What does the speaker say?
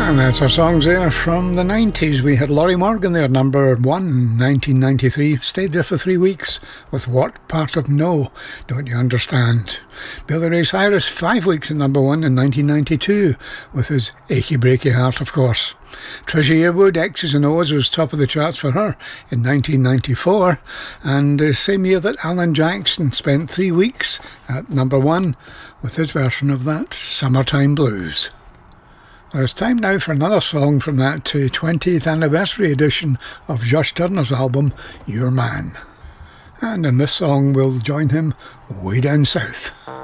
And that's our songs there from the 90s. We had Laurie Morgan there, number 1, 1993. Stayed there for 3 weeks with What Part of No Don't You Understand? Billy Ray Cyrus, 5 weeks at number 1 in 1992 with his Achy Breaky Heart, of course. Trisha Yearwood, X's and O's, was top of the charts for her in 1994. And the same year that Alan Jackson spent 3 weeks at number 1 with his version of that Summertime Blues. Well, it's time now for another song from that 20th anniversary edition of Josh Turner's album, Your Man. And in this song we'll join him way down south.